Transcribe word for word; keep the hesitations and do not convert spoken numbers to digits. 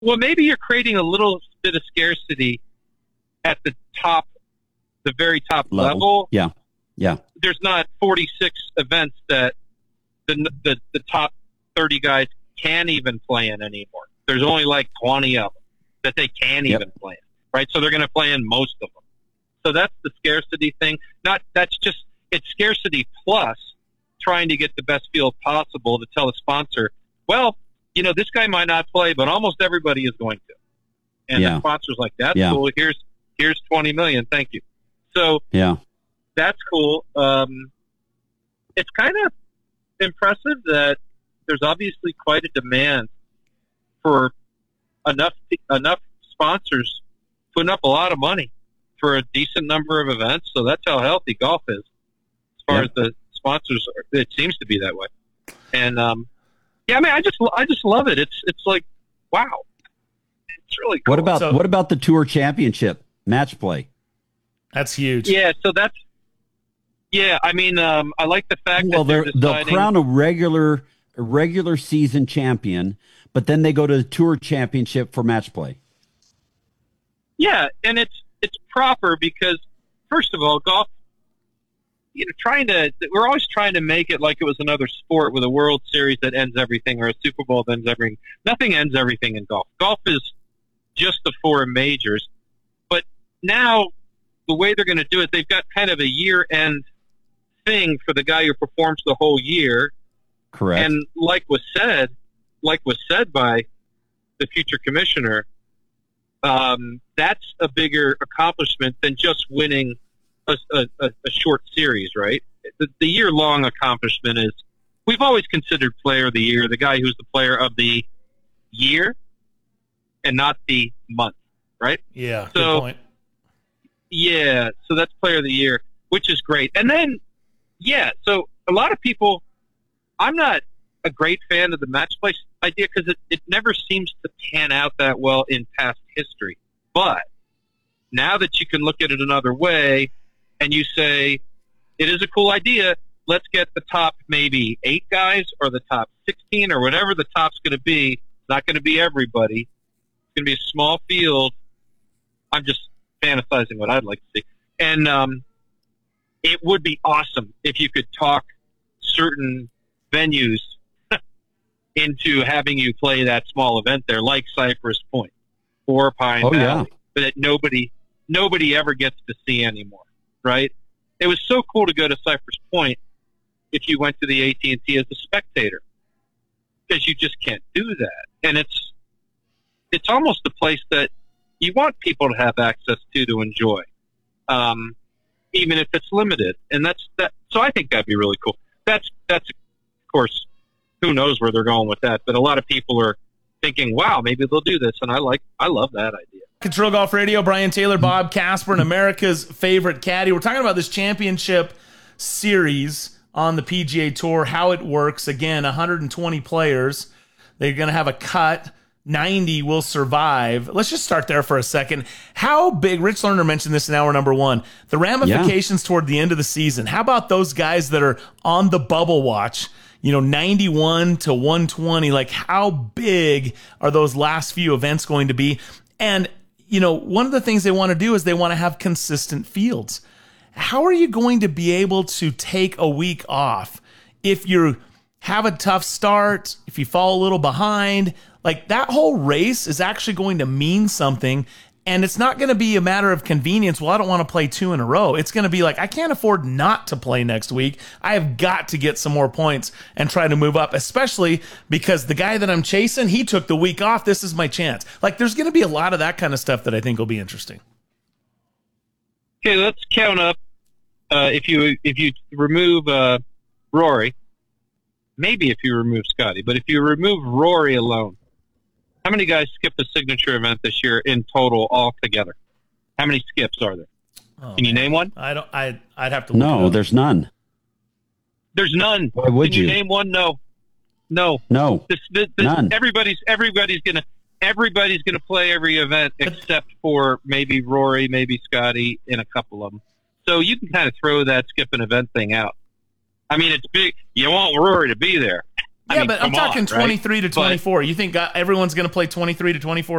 Well, maybe you're creating a little bit of scarcity at the top, the very top level. level. Yeah, yeah. There's not forty-six events that the, the the top thirty guys can even play in anymore. There's only like twenty of them that they can Yep. even play in, right? So they're going to play in most of them. So that's the scarcity thing. Not that's just it's scarcity plus trying to get the best field possible to tell the sponsor, well, you know, this guy might not play, but almost everybody is going to. And Yeah. the sponsor's like, that's Yeah. cool. Here's here's twenty million. Thank you. So Yeah. that's cool. Um, it's kind of impressive that there's obviously quite a demand for enough enough sponsors putting up a lot of money for a decent number of events. So that's how healthy golf is as far Yeah. as the sponsors are. It seems to be that way. And um, yeah, I mean, I just I just love it. It's it's like wow, it's really cool. What about So- what about the Tour Championship match play? That's huge. Yeah, so that's yeah. I mean, um, I like the fact Well, that they're they're, they'll deciding. crown a regular a regular season champion, but then they go to the Tour Championship for match play. Yeah, and it's it's proper because first of all, golf. You know, trying to we're always trying to make it like it was another sport with a World Series that ends everything or a Super Bowl that ends everything. Nothing ends everything in golf. Golf is just the four majors. But now the way they're going to do it, they've got kind of a year-end thing for the guy who performs the whole year. Correct. And like was said, like was said by the future commissioner, um, that's a bigger accomplishment than just winning a, a, a short series, right? The, the year-long accomplishment is we've always considered player of the year the guy who's the player of the year and not the month, right? Yeah, good So- point. Yeah, so that's player of the year, which is great. And then, yeah, so a lot of people, I'm not a great fan of the match play idea because it, it never seems to pan out that well in past history. But now that you can look at it another way and you say, it is a cool idea, let's get the top maybe eight guys or the top sixteen or whatever the top's going to be. It's not going to be everybody. It's going to be a small field. I'm just fantasizing what I'd like to see. And um, it would be awesome if you could talk certain venues into having you play that small event there, like Cypress Point or Pine Oh, Valley, yeah. but that nobody nobody ever gets to see anymore, right? It was so cool to go to Cypress Point if you went to the A T and T as a spectator, because you just can't do that. And it's it's almost a place that you want people to have access to to enjoy, um, even if it's limited. And that's that. So I think that'd be really cool. That's that's of course, who knows where they're going with that. But a lot of people are thinking, wow, maybe they'll do this, and I like I love that idea. Control Golf Radio, Brian Taylor, Bob Casper, and America's favorite caddy. We're talking about this championship series on the P G A Tour, how it works. Again, one hundred twenty players. They're going to have a cut. ninety will survive. Let's just start there for a second. How big, Rich Lerner mentioned this in hour number one, the ramifications toward the end of the season. How about those guys that are on the bubble watch? You know, ninety-one to one twenty, like how big are those last few events going to be? And, you know, one of the things they want to do is they want to have consistent fields. How are you going to be able to take a week off if you have a tough start, if you fall a little behind? Like that whole race is actually going to mean something. And it's not going to be a matter of convenience. Well, I don't want to play two in a row. It's going to be like, I can't afford not to play next week. I have got to get some more points and try to move up, especially because the guy that I'm chasing, he took the week off. This is my chance. Like there's going to be a lot of that kind of stuff that I think will be interesting. Okay, let's count up. Uh, if you if you remove uh, Rory, maybe if you remove Scotty, but if you remove Rory alone, how many guys skipped a signature event this year in total altogether? How many skips are there? Oh, Can you man. name one? I don't. I I'd have to. Look it No, up. there's none. There's none. Why would Can you you? name one? No, no. No. This, this, this, None. Everybody's everybody's gonna everybody's gonna play every event except for maybe Rory, maybe Scotty, and a couple of them. So you can kind of throw that skip an event thing out. I mean, it's big. You want Rory to be there. I yeah, mean, but I'm come on, talking right? twenty-three to But- twenty-four. You think uh, everyone's going to play twenty-three to twenty-four